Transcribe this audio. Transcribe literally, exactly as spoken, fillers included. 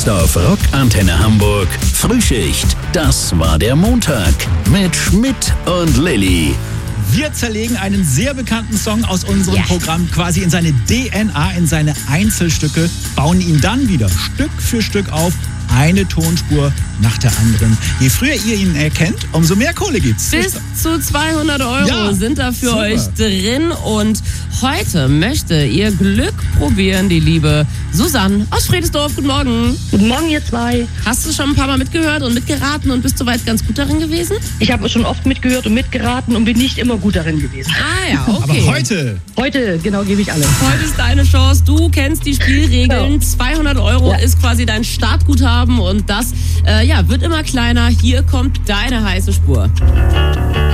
Jetzt auf Rock Antenne Hamburg. Frühschicht. Das war der Montag. Mit Schmidt und Lilly. Wir zerlegen einen sehr bekannten Song aus unserem Ja. Programm quasi in seine D N A, in seine Einzelstücke, bauen ihn dann wieder Stück für Stück auf, eine Tonspur nach der anderen. Je früher ihr ihn erkennt, umso mehr Kohle gibt's. Bis zu zweihundert Euro Ja, sind da für super. euch drin. Und heute möchte ihr Glück probieren, die liebe Susanne aus Friedesdorf. Guten Morgen. Guten Morgen, ihr zwei. Hast du schon ein paar Mal mitgehört und mitgeraten und bist soweit ganz gut darin gewesen? Ich habe schon oft mitgehört und mitgeraten und bin nicht immer gut darin gewesen. Ah ja, okay. Aber heute, Heute, genau, gebe ich alles. Heute ist deine Chance. Du kennst die Spielregeln. Ja. zweihundert Euro Ja. ist quasi dein Startguthaben und das äh, ja, wird immer kleiner. Hier kommt deine heiße Spur.